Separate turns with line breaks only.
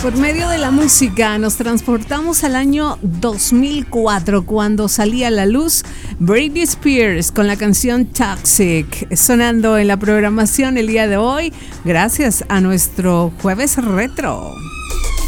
Por medio de la música nos transportamos al año 2004 cuando salía a la luz Britney Spears con la canción Toxic, sonando en la programación el día de hoy gracias a nuestro Jueves Retro.